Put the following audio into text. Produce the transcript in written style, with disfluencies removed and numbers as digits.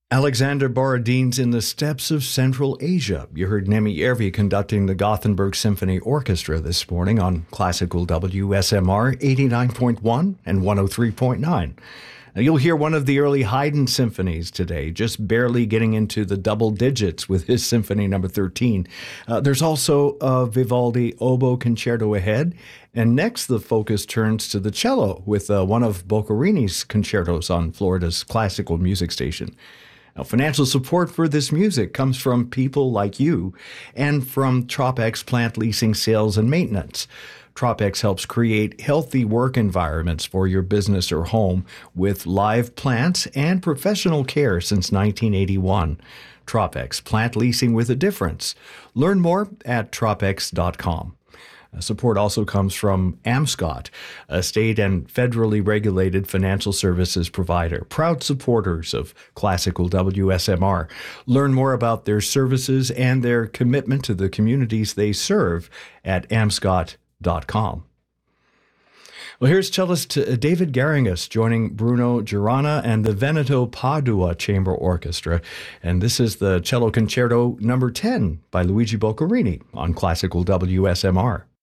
Alexander Borodin's In the Steppes of Central Asia. You heard Nemi Ervi conducting the Gothenburg Symphony Orchestra this morning on Classical WSMR 89.1 and 103.9. Now, you'll hear one of the early Haydn symphonies today, just barely getting into the double digits with his Symphony Number 13. There's also a Vivaldi oboe concerto ahead. And next, the focus turns to the cello with one of Boccherini's concertos on Florida's classical music station. Now, financial support for this music comes from people like you and from Tropex Plant Leasing, Sales, and Maintenance. Tropex helps create healthy work environments for your business or home with live plants and professional care since 1981. Tropex, plant leasing with a difference. Learn more at tropex.com. Support also comes from Amscot, a state and federally regulated financial services provider, proud supporters of Classical WSMR. Learn more about their services and their commitment to the communities they serve at amscot.com. Well, here's cellist David Garringas joining Bruno Girana and the Veneto Padua Chamber Orchestra. And this is the Cello Concerto Number 10 by Luigi Boccherini on Classical WSMR.